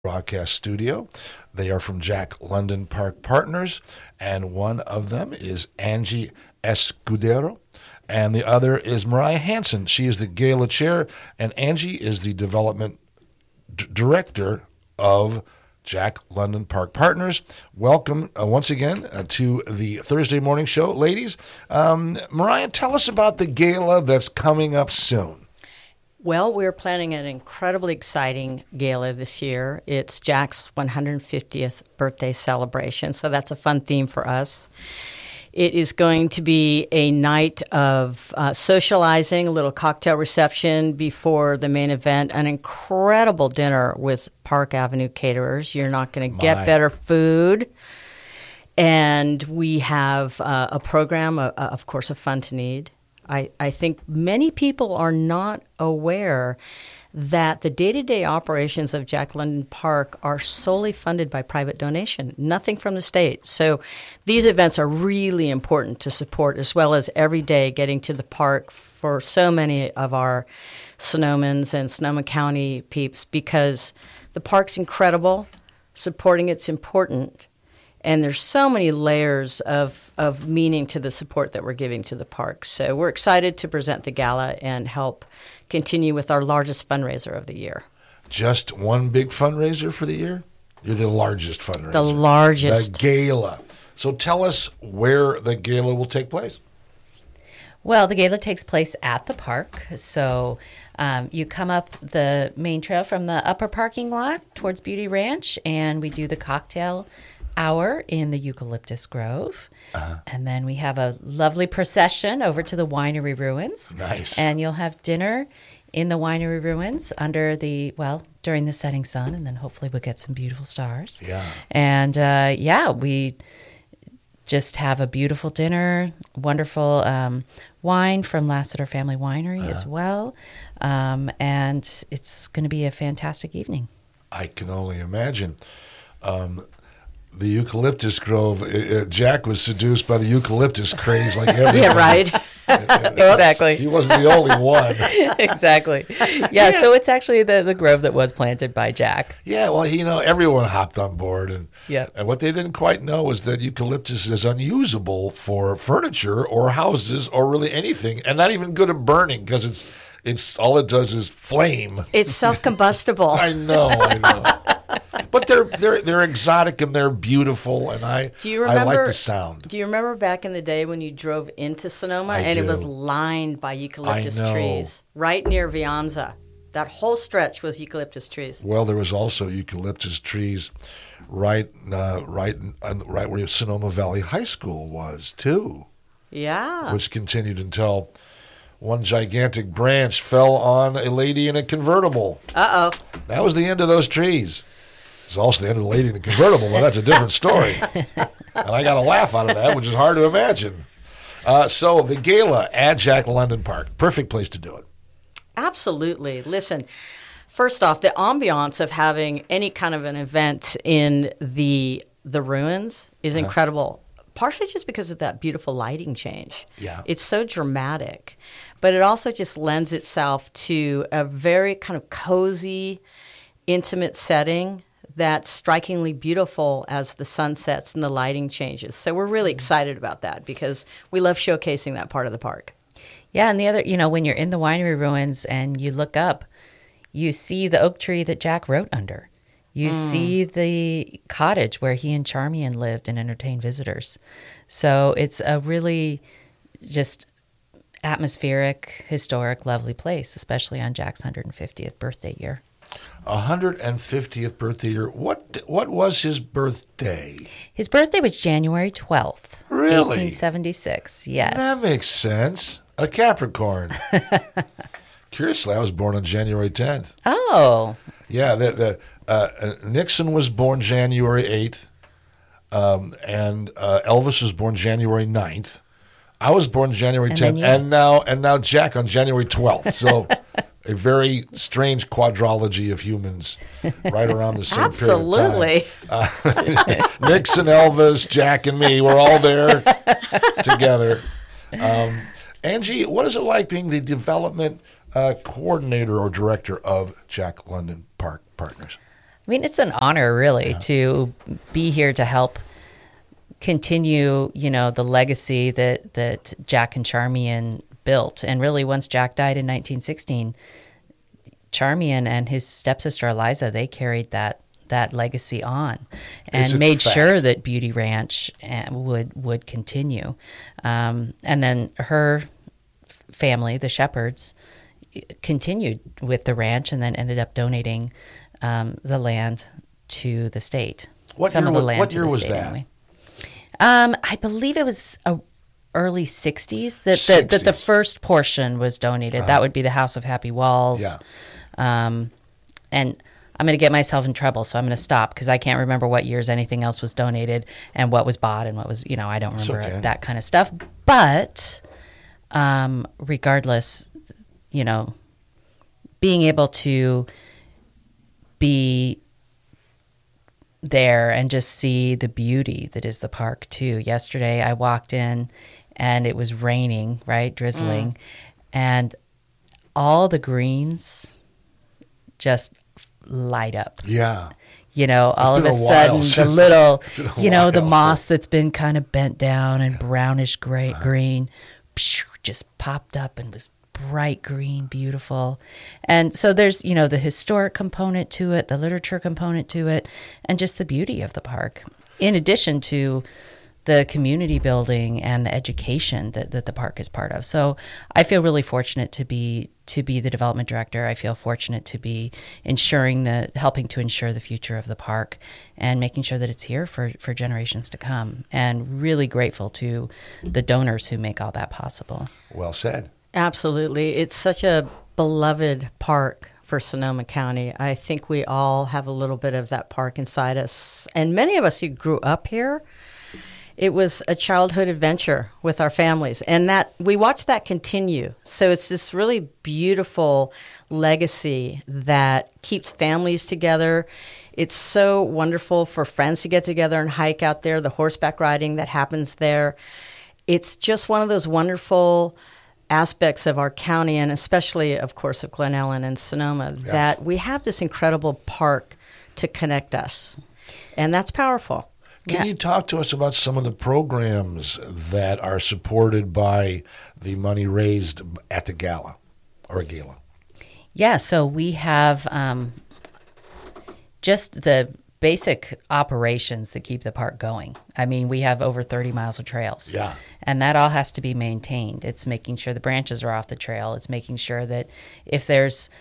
broadcast studio. They are from Jack London Park Partners, and one of them is Angie Escudero, and the other is Mariah Hansen. She is the gala chair, and Angie is the development director of Jack London Park Partners. Welcome once again to the Thursday morning show, ladies. Mariah, tell us about the gala that's coming up soon. Well, we're planning an incredibly exciting gala this year. It's Jack's 150th birthday celebration, so that's a fun theme for us. It is going to be a night of socializing, a little cocktail reception before the main event, an incredible dinner with Park Avenue caterers. You're not going to get better food. And we have a program, of course, of Fun to Need. I think many people are not aware that the day-to-day operations of Jack London Park are solely funded by private donation, nothing from the state. So these events are really important to support, as well as every day getting to the park for so many of our Sonomans and Sonoma County peeps, because the park's incredible, supporting it's important. And there's so many layers of meaning to the support that we're giving to the park. So we're excited to present the gala and help continue with our largest fundraiser of the year. Just one big fundraiser for the year? You're the largest fundraiser. The largest. The gala. So tell us where the gala will take place. Well, the gala takes place at the park. So you come up the main trail from the upper parking lot towards Beauty Ranch, and we do the cocktail hour in the Eucalyptus Grove. And then we have a lovely procession over to the Winery Ruins. Nice. And you'll have dinner in the Winery Ruins during the setting sun, and then hopefully we'll get some beautiful stars. Yeah. And we just have a beautiful dinner, wonderful wine from Lassiter Family Winery as well. And it's going to be a fantastic evening. I can only imagine. The Eucalyptus Grove, Jack was seduced by the eucalyptus craze like everyone. Yeah, right. Exactly. He wasn't the only one. Exactly. Yeah, so it's actually the grove that was planted by Jack. Yeah, well, everyone hopped on board. And Yep. what they didn't quite know was that eucalyptus is unusable for furniture or houses or really anything, and not even good at burning, because it's all it does is flame. It's self-combustible. I know. But they're exotic and they're beautiful, and I like the sound. Do you remember back in the day when you drove into Sonoma it was lined by eucalyptus trees right near Vianza? That whole stretch was eucalyptus trees. Well, there was also eucalyptus trees right where Sonoma Valley High School was too. Yeah. Which continued until one gigantic branch fell on a lady in a convertible. Uh-oh. That was the end of those trees. It's also the end of the lady in the convertible, but that's a different story. And I got a laugh out of that, which is hard to imagine. So the gala at Jack London Park, perfect place to do it. Absolutely. Listen, first off, the ambiance of having any kind of an event in the ruins is incredible, partially just because of that beautiful lighting change. Yeah. It's so dramatic, but it also just lends itself to a very kind of cozy, intimate setting that's strikingly beautiful as the sun sets and the lighting changes. So we're really excited about that because we love showcasing that part of the park. Yeah, and the other, when you're in the Winery Ruins and you look up, you see the oak tree that Jack wrote under. You see the cottage where he and Charmian lived and entertained visitors. So it's a really just atmospheric, historic, lovely place, especially on Jack's 150th birthday year. 150th birthday year. What was his birthday? His birthday was January 12th. Really? 1876, yes. That makes sense. A Capricorn. Curiously, I was born on January 10th. Oh. Yeah, Nixon was born January 8th, and Elvis was born January 9th. I was born January 10th, and now Jack on January 12th. So a very strange quadrology of humans right around the same Absolutely. period of time. Nixon, Elvis, Jack, and me, we're all there together. Angie, what is it like being the development coordinator or director of Jack London Park Partners? mean, it's an honor, really, to be here to help continue, the legacy that Jack and Charmian built. And really, once Jack died in 1916, Charmian and his stepsister Eliza, they carried that legacy on and made sure that Beauty Ranch would continue. And then her family, the Shepherds, continued with the ranch and then ended up donating the land to the state. What year was that? Anyway. I believe it was early 60s that the first portion was donated. That would be the House of Happy Walls. Yeah. And I'm going to get myself in trouble, so I'm going to stop because I can't remember what years anything else was donated and what was bought and what was, I don't remember that kind of stuff. But regardless, being able to be there and just see the beauty that is the park too. Yesterday I walked in and it was raining, right? Drizzling. And all the greens just light up. Yeah. All of a sudden the little, the moss that's been kind of bent down and brownish green just popped up and was bright green, beautiful. And so there's, the historic component to it, the literature component to it, and just the beauty of the park, in addition to the community building and the education that the park is part of. So I feel really fortunate to be the development director. I feel fortunate to be helping to ensure the future of the park and making sure that it's here for generations to come, and really grateful to the donors who make all that possible. Well said. Absolutely. It's such a beloved park for Sonoma County. I think we all have a little bit of that park inside us. And many of us who grew up here, it was a childhood adventure with our families. And that we watched that continue. So it's this really beautiful legacy that keeps families together. It's so wonderful for friends to get together and hike out there, the horseback riding that happens there. It's just one of those wonderful aspects of our county, and especially, of course, of Glen Ellen and Sonoma, that we have this incredible park to connect us. And that's powerful. Can you talk to us about some of the programs that are supported by the money raised at the gala or a gala? Yeah, so we have just the basic operations that keep the park going. I mean, we have over 30 miles of trails. Yeah. And that all has to be maintained. It's making sure the branches are off the trail. It's making sure that if there's,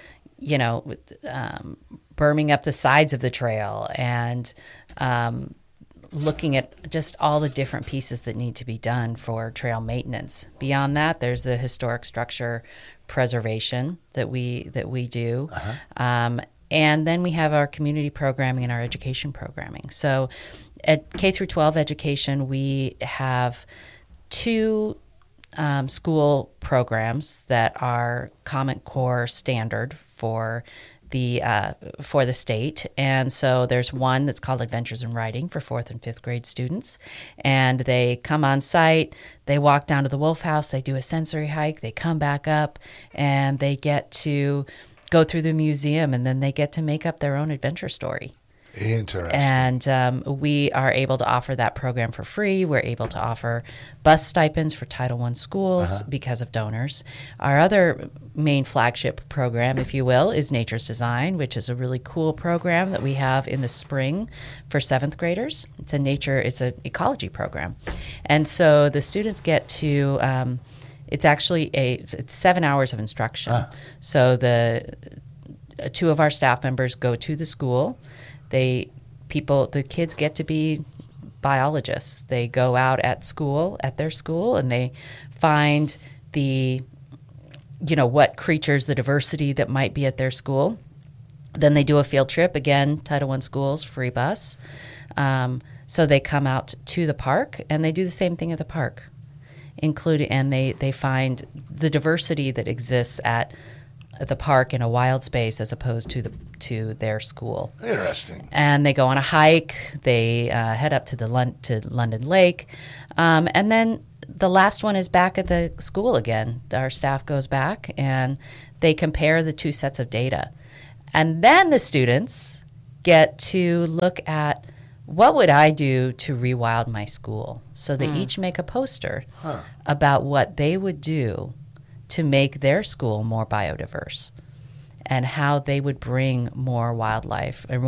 berming up the sides of the trail and looking at just all the different pieces that need to be done for trail maintenance. Beyond that, there's the historic structure preservation that we do. And then we have our community programming and our education programming. So at K through 12 education, we have two school programs that are Common Core standard for the state. And so there's one that's called Adventures in Writing for 4th and 5th grade students. And they come on site, they walk down to the Wolf House, they do a sensory hike, they come back up, and they get to go through the museum, and then they get to make up their own adventure story. Interesting. And we are able to offer that program for free. We're able to offer bus stipends for Title I schools because of donors. Our other main flagship program, if you will, is Nature's Design, which is a really cool program that we have in the spring for 7th graders. It's an ecology program. And so the students get to it's 7 hours of instruction. So the two of our staff members go to the school. The kids get to be biologists. They go out at their school, and they find what creatures, the diversity that might be at their school. Then they do a field trip, again, Title I schools, free bus. So they come out to the park, and they do the same thing at the park, and they find the diversity that exists at the park in a wild space as opposed to their school. Interesting. And they go on a hike. They head up to London Lake, and then the last one is back at the school again. Our staff goes back and they compare the two sets of data, and then the students get to look at what would I do to rewild my school. So they each make a poster about what they would do to make their school more biodiverse and how they would bring more wildlife or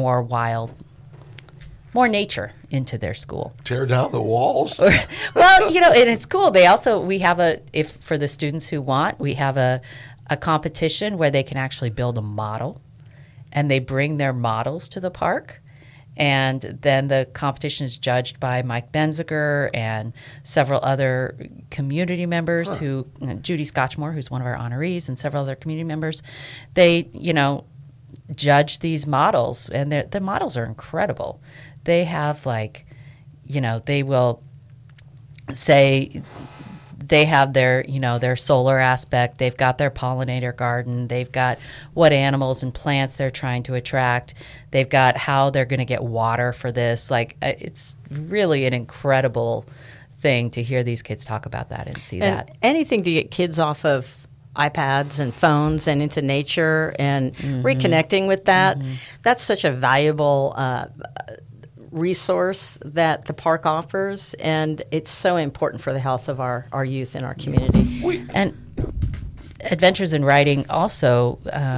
more nature into their school. Tear down the walls. Well, and it's cool. We have for the students who want, we have a competition where they can actually build a model, and they bring their models to the park. And then the competition is judged by Mike Benziger and several other community members Judy Scotchmore, who's one of our honorees, and several other community members. They, judge these models, and the models are incredible. They have they will say they have their solar aspect. They've got their pollinator garden. They've got what animals and plants they're trying to attract. They've got how they're going to get water for this. It's really an incredible thing to hear these kids talk about that and see that. Anything to get kids off of iPads and phones and into nature and reconnecting with that. That's such a valuable resource that the park offers, and it's so important for the health of our youth in our community. And Adventures in Writing also,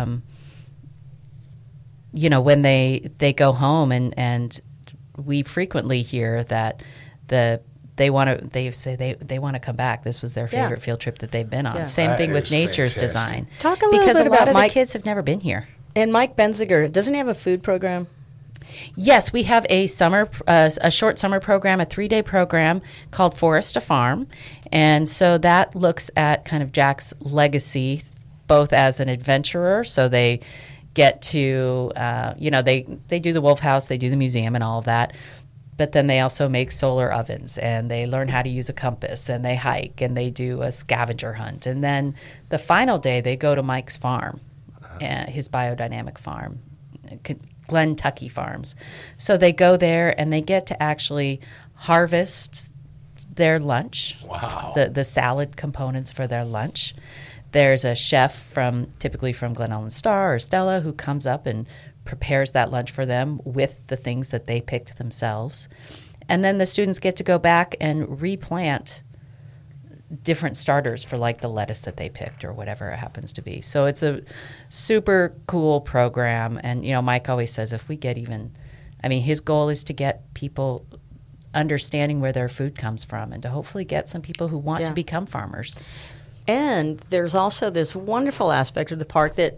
when they go home, and we frequently hear that they say they want to come back. This was their favorite field trip that they've been on. Yeah. Same thing with Nature's fantastic. Design. Talk a little because bit a lot about of Mike. the kids have never been here. And Mike Benziger, doesn't he have a food program? Yes, we have a short summer program, a 3-day program called Forest to Farm. And so that looks at kind of Jack's legacy, both as an adventurer. So they get to, they do the Wolf House, they do the museum and all of that. But then they also make solar ovens, and they learn how to use a compass, and they hike, and they do a scavenger hunt. And then the final day, they go to Mike's farm, his biodynamic farm, Glen Tucky Farms. So they go there, and they get to actually harvest their lunch. Wow. The salad components for their lunch. There's a chef typically from Glen Ellen Star or Stella, who comes up and prepares that lunch for them with the things that they picked themselves. And then the students get to go back and replant different starters for the lettuce that they picked or whatever it happens to be. So it's a super cool program. And, Mike always says if we get his goal is to get people understanding where their food comes from and to hopefully get some people who want to become farmers. And there's also this wonderful aspect of the park that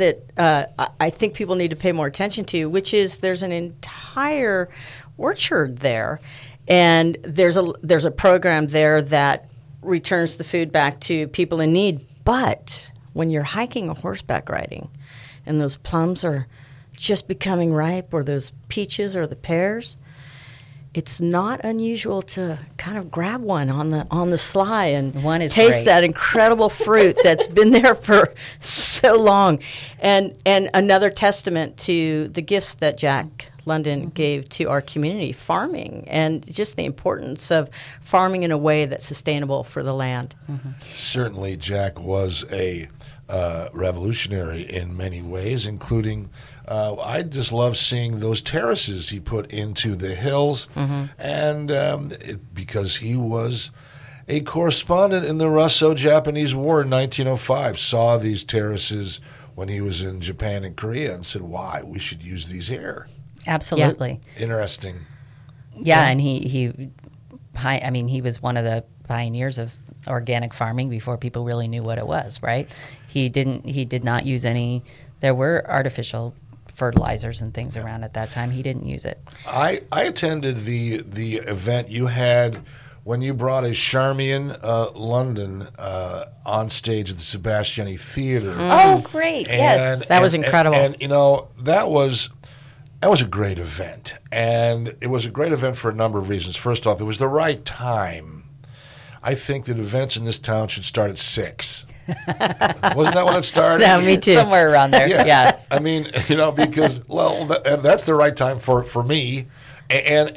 I think people need to pay more attention to, which is there's an entire orchard there, and there's a program there that returns the food back to people in need. But when you're hiking or horseback riding, and those plums are just becoming ripe, or those peaches or the pears, it's not unusual to kind of grab one on the sly and taste great. that incredible fruit that's been there for so long. And another testament to the gifts that Jack London gave to our community, farming, and just the importance of farming in a way that's sustainable for the land. Certainly, Jack was a revolutionary in many ways, including I just love seeing those terraces he put into the hills, and because he was a correspondent in the Russo-Japanese War in 1905, saw these terraces when he was in Japan and Korea and said, why, we should use these here. Absolutely. Interesting. Yeah, and he was one of the pioneers of organic farming before people really knew what it was, right? He did not use any. There were artificial fertilizers and things around at that time. He didn't use it. I attended the event you had when you brought a Charmian London on stage at the Sebastiani Theater. Oh, great! Yes, that was incredible. And that was a great event, and it was a great event for a number of reasons. First off, it was the right time. I think that events in this town should start at 6. Wasn't that when it started? No, me too. Somewhere around there. Yeah. I mean, because that's the right time for me, and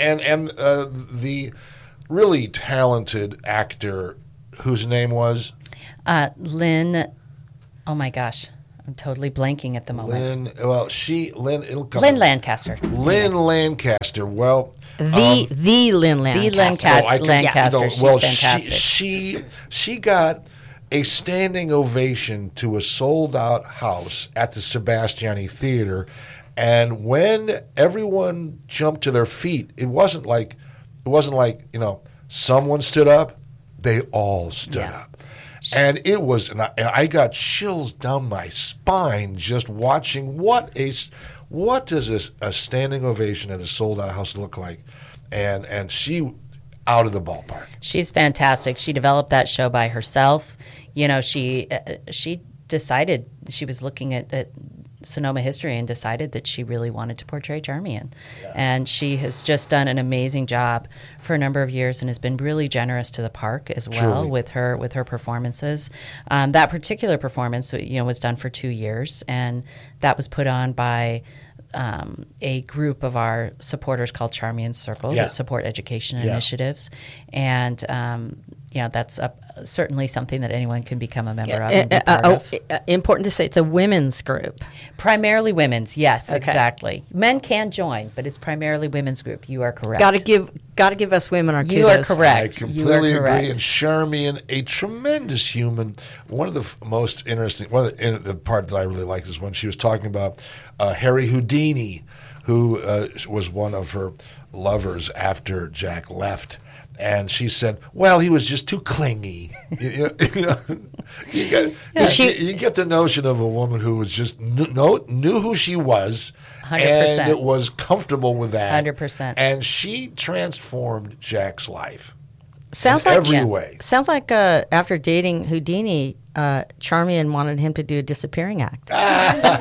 the really talented actor whose name was Lynn. Oh my gosh, I'm totally blanking at the moment. It'll come. Lynn Lancaster. Lynn Lancaster. Well, The Lynn Lancaster. Lancaster. She's fantastic. She got a standing ovation to a sold-out house at the Sebastiani Theater, and when everyone jumped to their feet, it wasn't like someone stood up; they all stood up. And it was, and I got chills down my spine just watching what does a standing ovation at a sold out house look like, and she out of the ballpark. She's fantastic. She developed that show by herself. She decided she was looking at Sonoma history and decided that she really wanted to portray Charmian. Yeah. And she has just done an amazing job for a number of years and has been really generous to the park as well. Truly. with her performances. That particular performance, was done for 2 years, and that was put on by a group of our supporters called Charmian Circle that support education initiatives. And that's certainly something that anyone can become a member of and be part of. Important to say, it's a women's group. Primarily women's, yes, okay. Exactly. Men can join, but it's primarily women's group. You are correct. Got to give us women our kudos. You are correct. I completely agree. And Charmian, a tremendous human. One of the most interesting, the part that I really liked is when she was talking about Harry Houdini, who was one of her lovers after Jack left. And she said, "Well, he was just too clingy." You get the notion of a woman who was just knew who she was, 100%. And was comfortable with that. 100%. And she transformed Jack's life. Sounds in like every way. Sounds like after dating Houdini, Charmian wanted him to do a disappearing act. Well,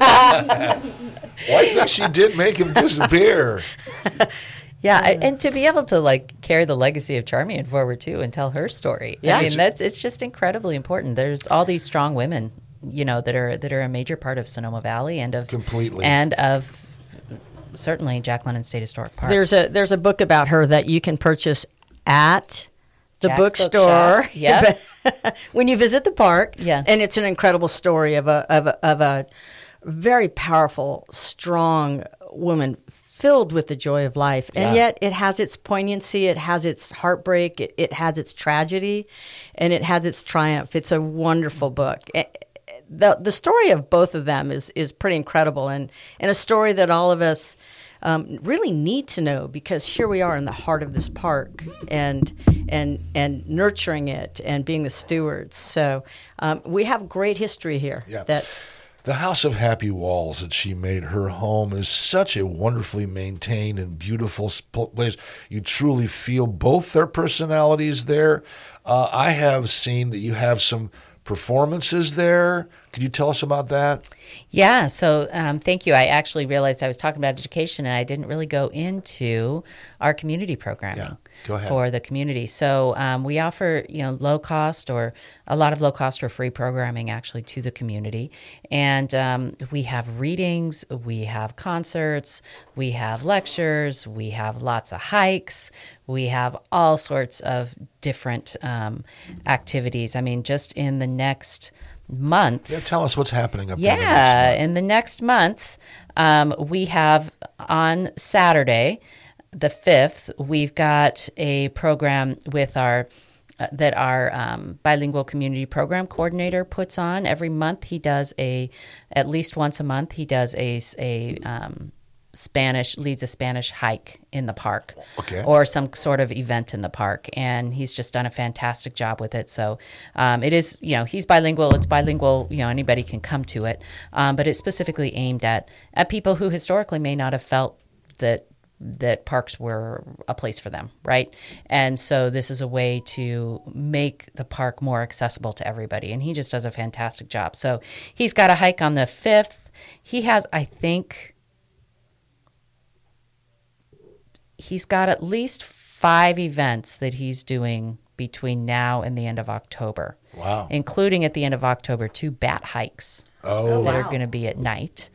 I think she did make him disappear. Yeah, and to be able to carry the legacy of Charmian forward too and tell her story. Yeah. I mean, it's just incredibly important. There's all these strong women, that are a major part of Sonoma Valley and of completely and of certainly Jack London State Historic Park. There's a book about her that you can purchase at the Jack's bookstore. Yeah. When you visit the park. Yeah. And it's an incredible story of a very powerful, strong woman filled with the joy of life. And yet it has its poignancy, it has its heartbreak, it has its tragedy, and it has its triumph. It's a wonderful book. The story of both of them is pretty incredible, and a story that all of us really need to know, because here we are in the heart of this park and nurturing it and being the stewards. So we have great history here. Yeah. The House of Happy Walls that she made her home is such a wonderfully maintained and beautiful place. You truly feel both their personalities there. I have seen that you have some performances there. Could you tell us about that? Yeah, so thank you. I actually realized I was talking about education and I didn't really go into our community programming. Yeah, go ahead. For the community. So we offer, low cost or a lot of low cost or free programming actually to the community. And we have readings, we have concerts, we have lectures, we have lots of hikes, we have all sorts of different activities. I mean, just in the next month. Yeah, tell us what's happening up there. Yeah, in the next month, we have on Saturday, the 5th, we've got a program with our bilingual community program coordinator puts on every month. He does at least once a month. He does leads a Spanish hike in the park, or some sort of event in the park, and he's just done a fantastic job with it. So it is, he's bilingual. It's bilingual. Anybody can come to it, but it's specifically aimed at people who historically may not have felt that parks were a place for them, right? And so this is a way to make the park more accessible to everybody, and he just does a fantastic job. So he's got a hike on the 5th. He has, I think, he's got at least 5 events that he's doing between now and the end of October. Wow. Including at the end of October 2 bat hikes that are going to be at night.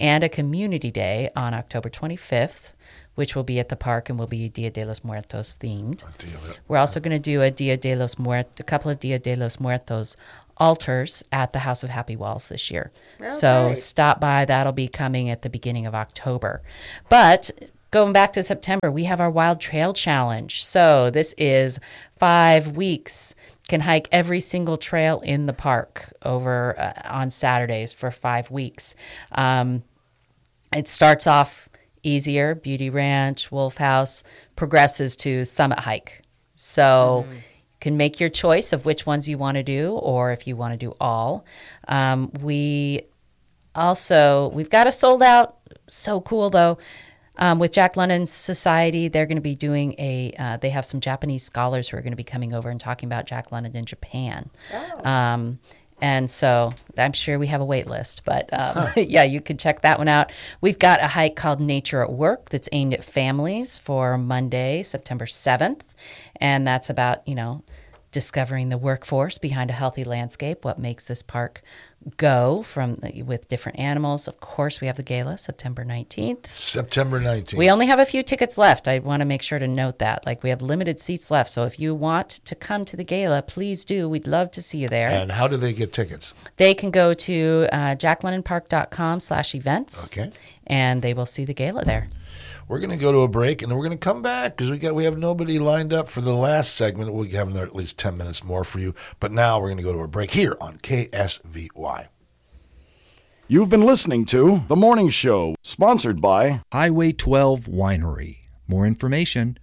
and a community day on October 25th, which will be at the park and will be Dia de los Muertos themed. We're also going to do a couple of Dia de los Muertos altars at the House of Happy Walls this year. Okay. So stop by. That'll be coming at the beginning of October. But going back to September, we have our Wild Trail Challenge. So this is 5 weeks. Can hike every single trail in the park over on Saturdays for 5 weeks. It starts off easier. Beauty Ranch, Wolf House, progresses to Summit Hike. So you can make your choice of which ones you want to do, or if you want to do all. We've got a sold out. So cool though. With Jack London Society, they're going to be doing they have some Japanese scholars who are going to be coming over and talking about Jack London in Japan. Oh. And so I'm sure we have a wait list, but yeah, you can check that one out. We've got a hike called Nature at Work that's aimed at families for Monday, September 7th. And that's about, discovering the workforce behind a healthy landscape, what makes this park go with different animals. Of course, we have the gala September 19th. September 19th. We only have a few tickets left. I want to make sure to note that. We have limited seats left. So if you want to come to the gala, please do. We'd love to see you there. And how do they get tickets? They can go to jacklondonpark.com/events. Okay. And they will see the gala there. We're going to go to a break, and then we're going to come back because we have nobody lined up for the last segment. We'll have at least 10 minutes more for you. But now we're going to go to a break here on KSVY. You've been listening to The Morning Show, sponsored by Highway 12 Winery. More information,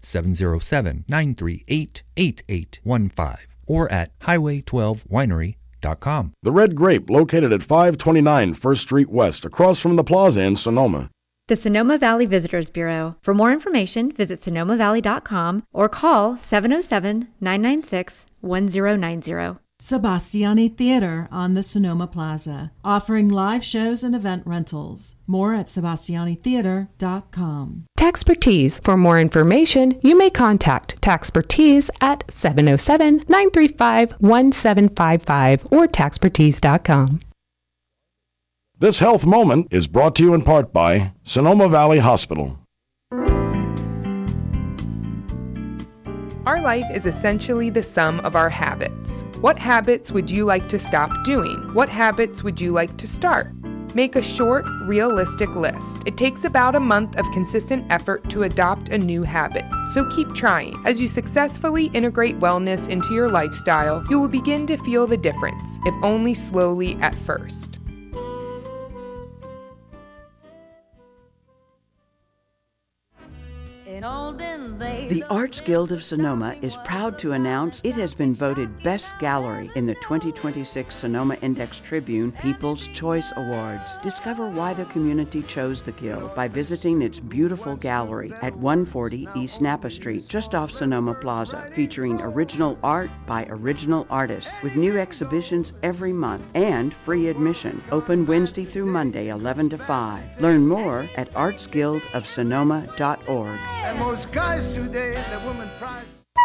707-938-8815 or at highway12winery.com. The Red Grape, located at 529 First Street West, across from the plaza in Sonoma. The Sonoma Valley Visitors Bureau. For more information, visit sonomavalley.com or call 707-996-1090. Sebastiani Theater on the Sonoma Plaza, offering live shows and event rentals. More at sebastianitheater.com. Taxpertise. For more information, you may contact Taxpertise at 707-935-1755 or taxpertise.com. This health moment is brought to you in part by Sonoma Valley Hospital. Our life is essentially the sum of our habits. What habits would you like to stop doing? What habits would you like to start? Make a short, realistic list. It takes about a month of consistent effort to adopt a new habit, so keep trying. As you successfully integrate wellness into your lifestyle, you will begin to feel the difference, if only slowly at first. The Arts Guild of Sonoma is proud to announce it has been voted Best Gallery in the 2026 Sonoma Index Tribune People's Choice Awards. Discover why the community chose the Guild by visiting its beautiful gallery at 140 East Napa Street, just off Sonoma Plaza, featuring original art by original artists with new exhibitions every month and free admission. Open Wednesday through Monday, 11 to 5. Learn more at artsguildofsonoma.org. And most guys today, the woman prize.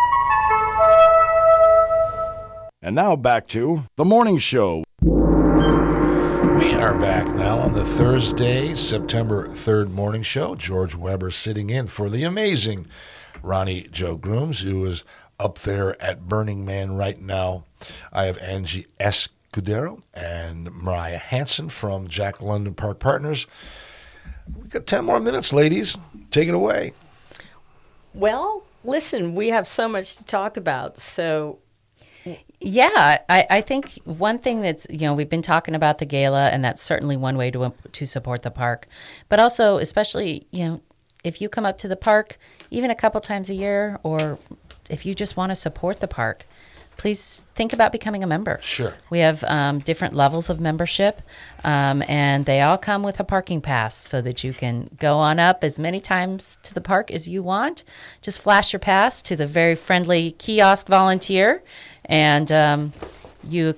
And now back to The Morning Show. We are back now on the Thursday, September 3rd morning show. George Weber sitting in for the amazing Ronnie Joe Grooms, who is up there at Burning Man right now. I have Angie Escudero and Mariah Hansen from Jack London Park Partners. We've got 10 more minutes, ladies. Take it away. Well, listen, we have so much to talk about, so... Yeah, I think one thing that's, we've been talking about the gala, and that's certainly one way to support the park. But also, especially, if you come up to the park, even a couple times a year, or if you just want to support the park, please think about becoming a member. Sure. We have different levels of membership, and they all come with a parking pass so that you can go on up as many times to the park as you want. Just flash your pass to the very friendly kiosk volunteer, and you can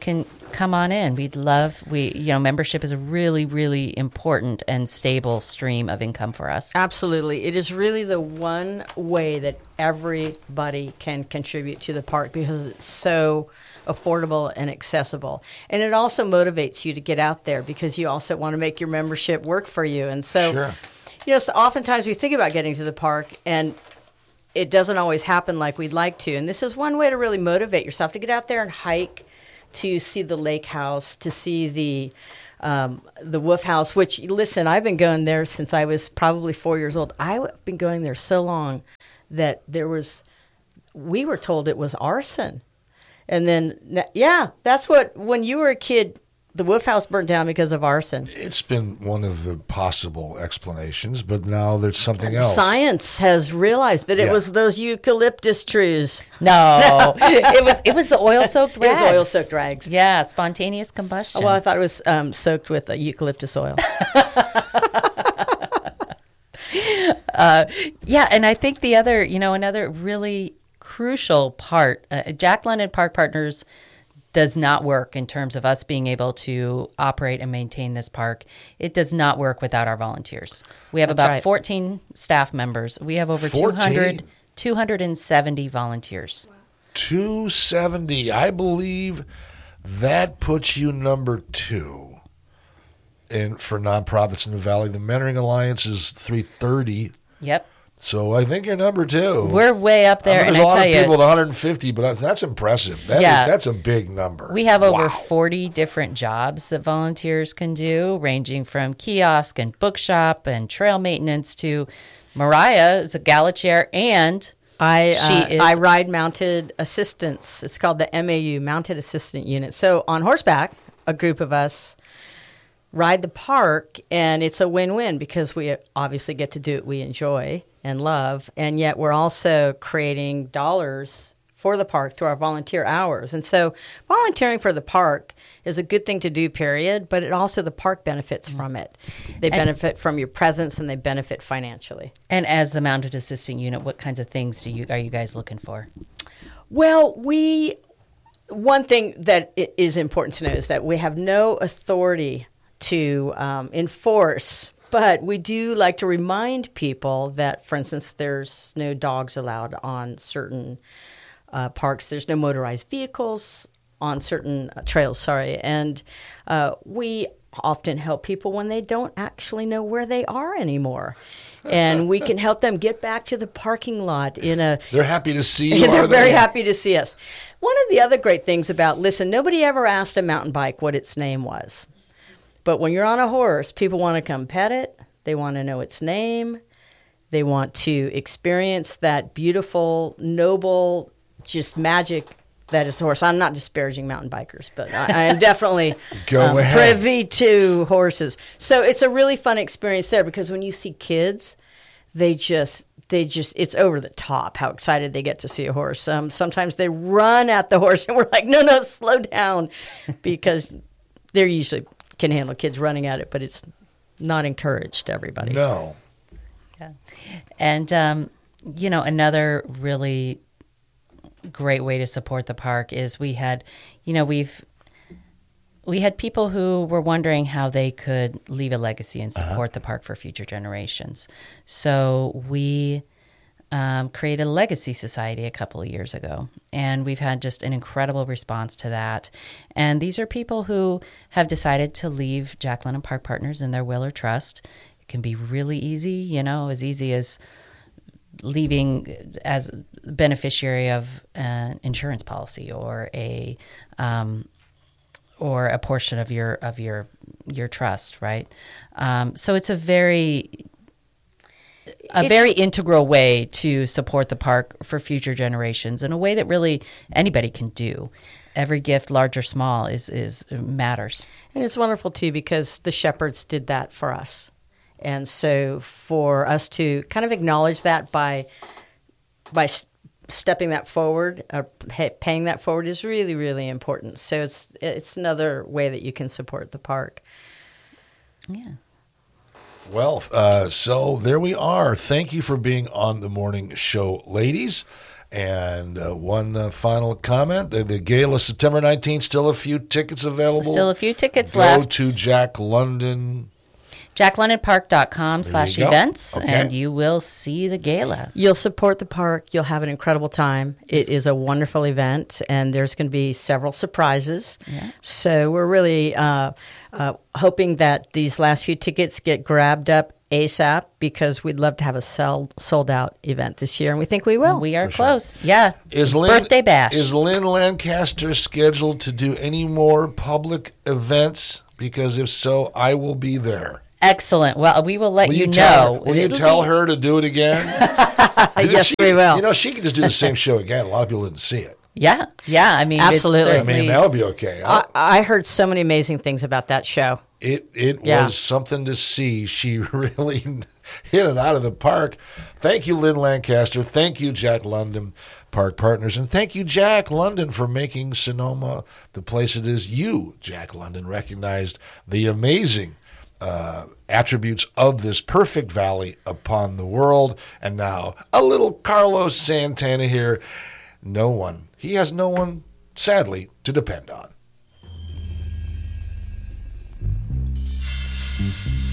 come on in. Membership is a really, really important and stable stream of income for us. Absolutely. It is really the one way that everybody can contribute to the park because it's so affordable and accessible. And it also motivates you to get out there because you also want to make your membership work for you. And so, sure. So oftentimes we think about getting to the park and it doesn't always happen like we'd like to. And this is one way to really motivate yourself to get out there and hike, to see the lake house, to see the Wolf House, which, listen, I've been going there since I was probably 4 years old. I've been going there so long that we were told it was arson. And then, that's when you were a kid, the Wolf House burnt down because of arson. It's been one of the possible explanations, but now there's something else. Science has realized that it was those eucalyptus trees. No, it was the oil-soaked rags. It was oil-soaked rags. Yeah, spontaneous combustion. Well, I thought it was soaked with eucalyptus oil. And I think the other, another really crucial part, Jack London Park Partners does not work in terms of us being able to operate and maintain this park. It does not work without our volunteers. We have about 14 staff members. We have over 270 volunteers. 270. I believe that puts you number 2 for nonprofits in the Valley. The Mentoring Alliance is 330. Yep. So I think you're number 2. We're way up there. There's a lot of people with 150, but that's impressive. That's a big number. We have over 40 different jobs that volunteers can do, ranging from kiosk and bookshop and trail maintenance to Mariah is a gala chair, and I ride mounted assistants. It's called the MAU, Mounted Assistant Unit. So on horseback, a group of us ride the park, and it's a win-win because we obviously get to do what we enjoy and love, and yet we're also creating dollars for the park through our volunteer hours. And so volunteering for the park is a good thing to do, period, but the park benefits from it. They benefit from your presence, and they benefit financially. And as the Mounted Assistant Unit, what kinds of things are you guys looking for? Well, one thing that is important to know is that we have no authority to enforce, but we do like to remind people that, for instance, there's no dogs allowed on certain parks. There's no motorized vehicles on certain trails, and we often help people when they don't actually know where they are anymore. And we can help them get back to the parking lot They're happy to see you. They're very happy to see us. One of the other great things nobody ever asked a mountain bike what its name was. But when you're on a horse, people want to come pet it. They want to know its name. They want to experience that beautiful, noble, just magic that is the horse. I'm not disparaging mountain bikers, but I am definitely privy to horses. So it's a really fun experience there because when you see kids, it's over the top how excited they get to see a horse. Sometimes they run at the horse and we're like, no, slow down, because they're usually can handle kids running at it, but it's not encouraged to everybody. No. Yeah. And, another really great way to support the park is we had people who were wondering how they could leave a legacy and support the park for future generations. So we created a legacy society a couple of years ago, and we've had just an incredible response to that. And these are people who have decided to leave Jack London Park Partners in their will or trust. It can be really easy, as easy as leaving as beneficiary of an insurance policy or a portion of your trust, right? So it's a very integral way to support the park for future generations in a way that really anybody can do. Every gift, large or small, is matters. And it's wonderful, too, because the Shepherds did that for us. And so for us to kind of acknowledge that by stepping that forward, paying that forward is really, really important. So it's another way that you can support the park. Yeah. Well, so there we are. Thank you for being on the morning show, ladies. And one final comment. The gala, September 19th, still a few tickets available. Still a few tickets Go left. Go to Jack London. JackLondonPark.com/events, Okay. and you will see the gala. You'll support the park. You'll have an incredible time. It is a wonderful event, and there's going to be several surprises. Yeah. So we're really hoping that these last few tickets get grabbed up ASAP, because we'd love to have a sold out event this year, and we think we will. We are For sure. close. Yeah. Birthday bash. Is Lynn Lancaster scheduled to do any more public events? Because if so, I will be there. Excellent. Well, we will let you tell know. her, will you tell her to do it again? Yes, we will. You know, she could just do the same show again. A lot of people didn't see it. Yeah. I mean, Absolutely. It's I mean, that would be okay. I heard so many amazing things about that show. It was something to see. She really hit it out of the park. Thank you, Lynn Lancaster. Thank you, Jack London Park Partners. And thank you, Jack London, for making Sonoma the place it is. You, Jack London, recognized the amazing attributes of this perfect valley upon the world. And now a little Carlos Santana here. He has no one, sadly, to depend on.